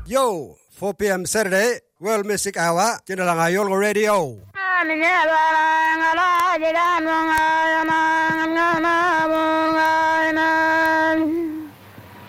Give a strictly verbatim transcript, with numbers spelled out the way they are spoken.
Yo, four p.m. Saturday, World Music Hour, trên đài Ngài Yolo Radio.